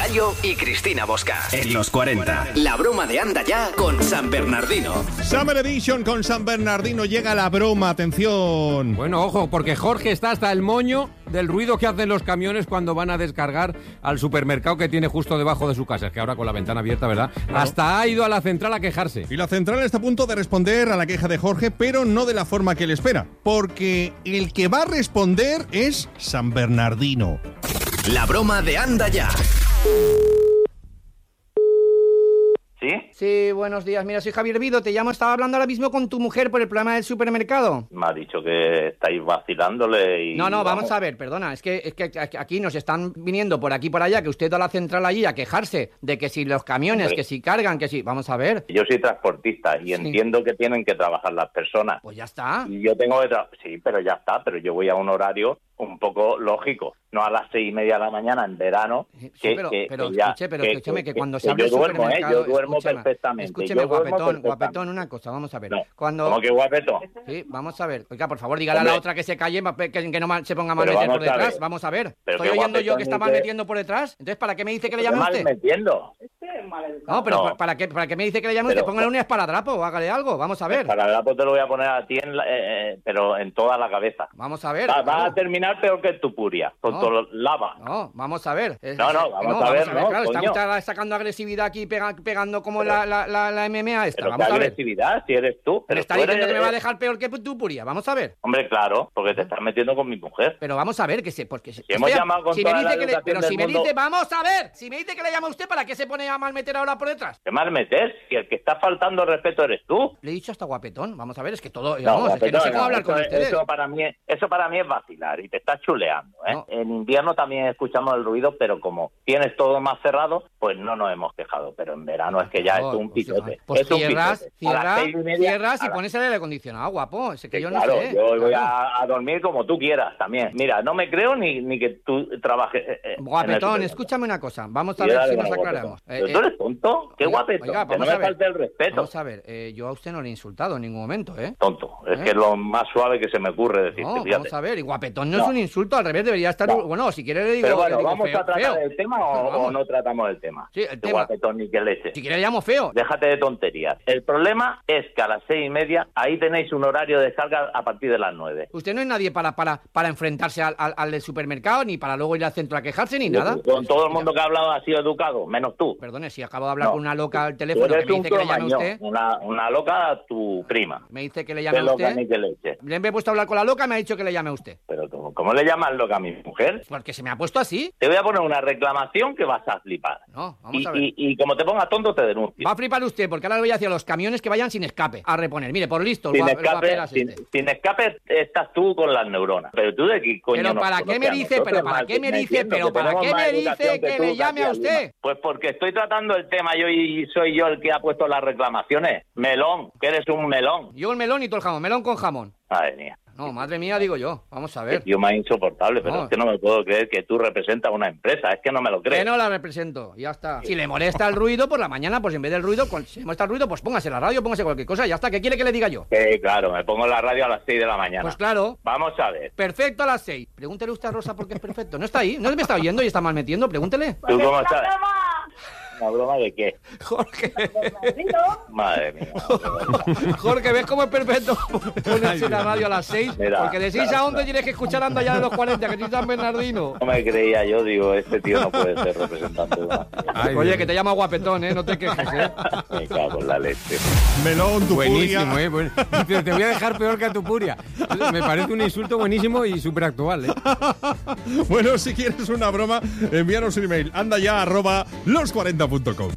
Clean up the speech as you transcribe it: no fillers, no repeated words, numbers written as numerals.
Gallo y Cristina Bosca. En los 40. La broma de Anda Ya con San Bernardino. Summer Edition con San Bernardino. Llega la broma, atención. Bueno, ojo, porque Jorge está hasta el moño del ruido que hacen los camiones cuando van a descargar al supermercado que tiene justo debajo de su casa. Es que ahora con la ventana abierta, ¿verdad? Claro. Hasta ha ido a la central a quejarse. Y la central está a punto de responder a la queja de Jorge, pero no de la forma que él espera. Porque el que va a responder es San Bernardino. La broma de Anda Ya. ¿Sí? Sí, buenos días. Mira, soy Javier Vido. Te llamo, estaba hablando ahora mismo con tu mujer por el problema del supermercado. Me ha dicho que estáis vacilándole y... No, vamos a ver, perdona. Es que aquí nos están viniendo por aquí y por allá, que usted va a la central allí a quejarse de que si los camiones, que si cargan, que si... Vamos a ver. Yo soy transportista y entiendo que tienen que trabajar las personas. Pues ya está. Y yo tengo que... Sí, pero ya está. Pero yo voy a un horario un poco lógico. No a las 6:30 de la mañana en verano. Escúcheme, que cuando se abre el supermercado... Yo duermo perfectamente. Escúcheme, guapetón, una cosa, vamos a ver. No. Cuando... ¿Cómo que guapetón? Sí, vamos a ver. Oiga, por favor, dígale a la otra que se calle, que no se ponga a malmeter por detrás. Vamos a ver. Estoy oyendo yo que está malmetiendo por detrás. Entonces, ¿para qué me dice que le llame a usted? Malmetiendo. No, pero ¿para qué me dice que le llame a usted? Póngale un esparadrapo o hágale algo. Vamos a ver. El esparadrapo te lo voy a poner a ti, pero en toda la cabeza. Vamos a ver. Va a terminar peor que tu puria, con todo lava. No, vamos a ver. Vamos a ver. Claro, está usted sacando agresividad aquí, pegando como la MMA esta. Pero Vamos qué a ver. agresividad, si eres tú. Pero está diciendo que me va a dejar peor que tu puria. Vamos a ver. Hombre, claro, porque te estás metiendo con mi mujer. Pero vamos a ver que hemos llamado con toda la educación del mundo. Vamos a ver, si me dice que le llama a usted, ¿para qué se pone a malmeter ahora por detrás? ¿Qué malmeter? Si el que está faltando el respeto eres tú. Le he dicho hasta guapetón. Vamos a ver, es que todo... es que no sé cómo hablar con ustedes. Eso para mí es vacilar y te estás chuleando, ¿eh? No. En invierno también escuchamos el ruido, pero como tienes todo más cerrado, pues no nos hemos quejado. Pero en verano es que ya es un pitote. Pues cierras y pones el aire acondicionado, guapo. Es que yo no sé. Yo voy a dormir como tú quieras también. Mira, no me creo ni que tú trabajes. Guapetón, escúchame una cosa. Vamos a ver si nos aclaramos. ¿Pero tú eres tonto? ¿Qué guapetón? Oiga, que no me falte el respeto. Vamos a ver, yo a usted no le he insultado en ningún momento, ¿eh? Tonto. Es que es lo más suave que se me ocurre decirte. No, vamos a ver, y guapetón no es un insulto, al revés, debería estar... No. Bueno, si quiere le digo... Pero bueno, digo ¿vamos a tratar el tema o no tratamos el tema? Sí, el tema. Guapetón ni que leche. Si quiere le llamo feo. Déjate de tonterías. El problema es que a las 6:30 ahí tenéis un horario de descarga a partir de las 9. Usted no es nadie para enfrentarse al del supermercado, ni para luego ir al centro a quejarse, ni nada. Con todo el mundo que ha hablado ha sido educado, menos tú. Perdone, si acabo de hablar con una loca al teléfono que me dice que le llame a usted. Una loca a tu prima. Me dice que le llame a usted. Ni que leche. Le he puesto a hablar con la loca y me ha dicho que le llame a usted. Pero ¿cómo le llamas loca a mi mujer? Porque se me ha puesto así. Te voy a poner una reclamación que vas a flipar. No, vamos a ver. Y como te pongas tonto, te denuncio. Va a flipar usted, porque ahora le voy a decir a los camiones que vayan sin escape a reponer. Mire, por listo. Sin escape estás tú con las neuronas. Pero tú de qué coño. Pero ¿para qué me dice? Que le llame a usted? Pues porque estoy tratando el tema yo y soy yo el que ha puesto las reclamaciones. Melón, que eres un melón. Yo un melón y todo el jamón. Melón con jamón. Madre mía. No, madre mía, digo yo. Vamos a ver. Es tío más insoportable, pero es que no me puedo creer que tú representas una empresa. Es que no me lo creo. Que no la represento, ya está. Si le molesta el ruido por la mañana, pues en vez del ruido, si le molesta el ruido, pues póngase la radio, póngase cualquier cosa, ya está. ¿Qué quiere que le diga yo? Claro, me pongo la radio a las 6 de la mañana. Pues claro. Vamos a ver. Perfecto a las 6. Pregúntele usted a Rosa por qué es perfecto. No está ahí, no me está oyendo y está mal metiendo, pregúntele. ¿Tú cómo estás? ¿Una broma de qué? Jorge. Madre mía. Jorge, ¿ves cómo es perfecto ponerse la radio a las 6? Mira, porque de 6 a 11 tienes que escuchar Anda Ya de los 40, que soy San Bernardino. No me creía yo, digo, este tío no puede ser representante de una... Oye, que te llama guapetón, no te quejes, Me cago en la leche. Melón, tu buenísimo, puria. Pero te voy a dejar peor que a tu puria. Me parece un insulto buenísimo y súper actual, Bueno, si quieres una broma, envíanos un email andaya@los40.com.